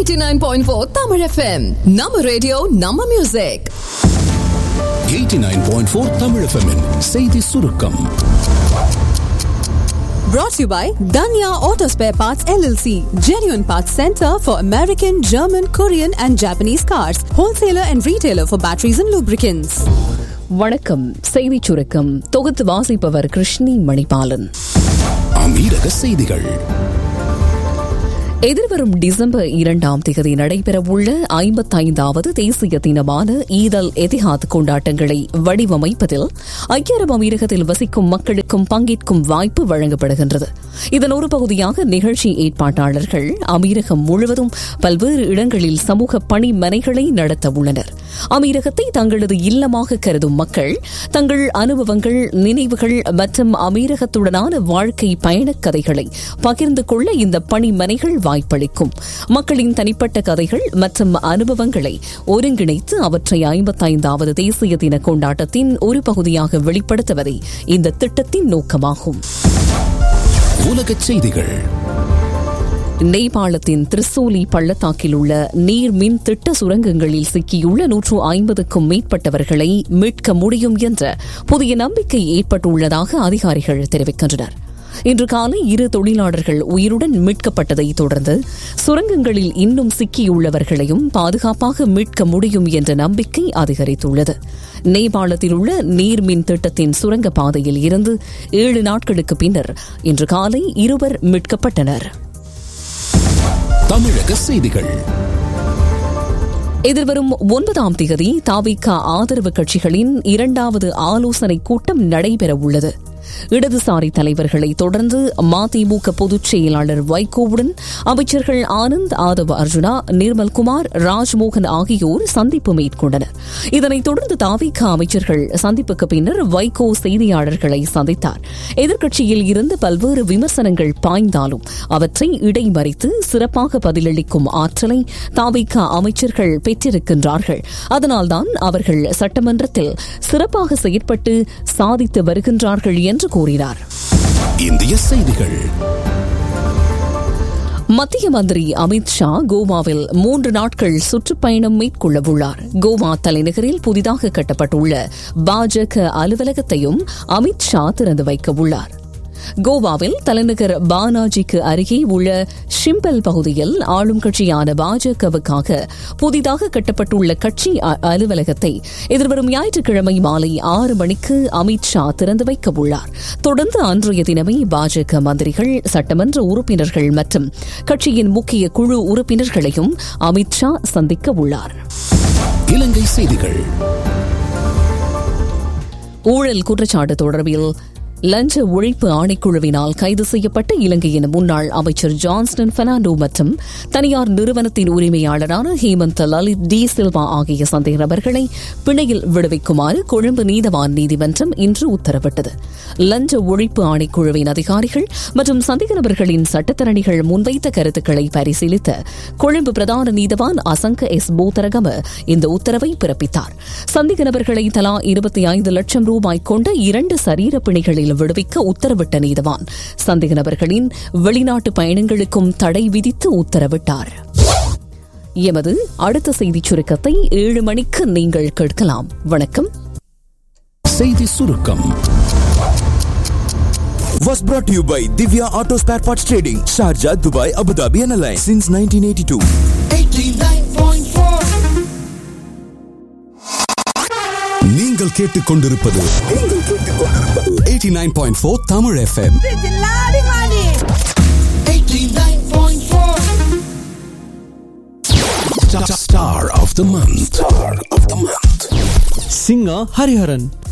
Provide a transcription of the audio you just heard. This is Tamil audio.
89.4 Tamil FM. Nama radio, Nama music. 89.4 Tamil FM -in செய்தி சுருக்கம். Brought to you by Danya Auto Spare Parts LLC, genuine parts center for American, German, Korean and Japanese cars, wholesaler and retailer for batteries and lubricants. வணக்கம். செய்தி சுருக்கம் தொகுத்து வாசிப்பவர் கிருஷ்ணி மணிபாலன். அமீரக செய்திகள். எதிர்வரும் டிசம்பர் 2 நடைபெறவுள்ள 55வது தேசிய தினமான ஈத் எதிஹாத் கொண்டாட்டங்களை வடிவமைப்பதில் ஐக்கிய அரபு அமீரகத்தில் வசிக்கும் மக்களுக்கும் பங்கேற்கும் வாய்ப்பு வழங்கப்படுகின்றது. இதன் ஒரு பகுதியாக நிகழ்ச்சி ஏற்பாட்டாளர்கள் அமீரகம் முழுவதும் பல்வேறு இடங்களில் சமூக பணிமனைகளை நடத்த உள்ளனர். அமீரகத்தை தங்களது இல்லமாக கருதும் மக்கள் தங்கள் அனுபவங்கள், நினைவுகள் மற்றும் அமீரகத்துடனான வாழ்க்கை பயணக் கதைகளை பகிர்ந்து கொள்ள இந்த பணிமனைகள் வாய்ப்பளிக்கும். மக்களின் தனிப்பட்ட கதைகள் மற்றும் அனுபவங்களை ஒருங்கிணைத்து அவற்றை 55வது தேசிய தின கொண்டாட்டத்தின் ஒரு பகுதியாக வெளிப்படுத்துவதே இந்த திட்டத்தின் நோக்கமாகும். உலகச் செய்திகள். நேபாளத்தின் திரிசூலி பள்ளத்தாக்கில் உள்ள நீர் மின் திட்ட சுரங்கங்களில் சிக்கியுள்ள 150க்கும் மேற்பட்டவர்களை மீட்க முடியும் என்ற புதிய நம்பிக்கை ஏற்பட்டுள்ளதாக அதிகாரிகள் தெரிவிக்கின்றனர். இன்று காலை 2 தொழிலாளர்கள் உயிருடன் மீட்கப்பட்டதை தொடர்ந்து சுரங்கங்களில் இன்னும் சிக்கியுள்ளவர்களையும் பாதுகாப்பாக மீட்க முடியும் என்ற நம்பிக்கை அதிகரித்துள்ளது. நேபாளத்தில் உள்ள நீர்மின் திட்டத்தின் சுரங்க பாதையில் இருந்து 7 நாட்களுக்கு பின்னர் இன்று காலை 2 மீட்கப்பட்டனர். தமிழக செய்திகள். எதிர்வரும் 9 தவிக ஆதரவு கட்சிகளின் 2வது ஆலோசனை கூட்டம் நடைபெற உள்ளது. இடதுசாரி தலைவர்களை தொடர்ந்து மதிமுக பொதுச் செயலாளர் வைகோவுடன் அமைச்சர்கள் ஆனந்த், ஆதவ அர்ஜுனா, நிர்மல்குமார், ராஜ்மோகன் ஆகியோர் சந்திப்பு மேற்கொண்டனர். இதனைத் தொடர்ந்து தவிக அமைச்சர்கள் சந்திப்புக்கு பின்னர் வைகோ செய்தியாளர்களை சந்தித்தார். எதிர்க்கட்சியில் இருந்து பல்வேறு விமர்சனங்கள் பாய்ந்தாலும் அவற்றை இடைமறித்து சிறப்பாக பதிலளிக்கும் ஆற்றலை தவிக அமைச்சர்கள் பெற்றிருக்கின்றார்கள். அதனால்தான் அவர்கள் சட்டமன்றத்தில் சிறப்பாக செயற்பட்டு சாதித்து வருகின்றார்கள் என்று கூறினார். இந்திய செய்திகள். மத்திய மந்திரி அமித் ஷா கோவாவில் 3 நாட்கள் சுற்றுப்பயணம் மேற்கொள்ளவுள்ளார். கோவா தலைநகரில் புதிதாக கட்டப்பட்டுள்ள பாஜக அலுவலகத்தையும் அமித் ஷா திறந்து வைக்கவுள்ளார். கோவாவில் தலைநகர் பானாஜிக்கு அருகே உள்ள ஷிம்பல் பகுதியில் ஆளும் கட்சியான பாஜகவுக்காக புதிதாக கட்டப்பட்டுள்ள கட்சி அலுவலகத்தை எதிர்வரும் ஞாயிற்றுக்கிழமை மாலை 6 மணிக்கு அமித் ஷா திறந்து வைக்க உள்ளார். தொடர்ந்து அன்றைய தினமே பாஜக மந்திரிகள், சட்டமன்ற உறுப்பினர்கள் மற்றும் கட்சியின் முக்கிய குழு உறுப்பினர்களையும் அமித் ஷா சந்திக்க உள்ளார். இலங்கை செய்திகள். ஊழல் குற்றச்சாட்டு தொடர்பில் லஞ்ச ஒழிப்பு ஆணைக்குழுவினால் கைது செய்யப்பட்ட இலங்கையின் முன்னாள் அமைச்சர் ஜான்ஸ்டன் பெர்னாண்டோ மற்றும் தனியார் நிறுவனத்தின் உரிமையாளரான ஹேமந்த் லலித் டி சில்வா ஆகிய சந்தேக நபர்களை பிணையில் விடுவிக்குமாறு கொழும்பு நீதவான் நீதிமன்றம் இன்று உத்தரவிட்டது. லஞ்ச ஒழிப்பு ஆணைக்குழுவின் அதிகாரிகள் மற்றும் சந்தேக நபர்களின் சட்டத்தரணிகள் முன்வைத்த கருத்துக்களை பரிசீலித்த கொழும்பு பிரதான நீதவான் அசங்க எஸ் போதரகம இந்த உத்தரவை பிறப்பித்தார். சந்தேக நபர்களை தலா 25 லட்சம் ரூபாய் கொண்ட 2 சரீர பிணைகளில் விடுவிக்க உத்தரவிட்ட நீதவான் சந்தேக நபர்களின் வெளிநாட்டு பயணங்களுக்கும் தடை விதித்து உத்தரவிட்டார். எமது அடுத்த செய்திச் சுருக்கத்தை 7 மணிக்கு நீங்கள் கேட்கலாம். வணக்கம். செய்தி சுருக்கம் was brought to you by Divya Auto Spare Parts Trading, Sharjah, Dubai, Abu Dhabi and Alliance since 1982. 89.4. நீங்கள் கேட்டுக்கொண்டிருப்பது 89.4 Tamil FM. 89.4 Star of the month. Singer Hariharan.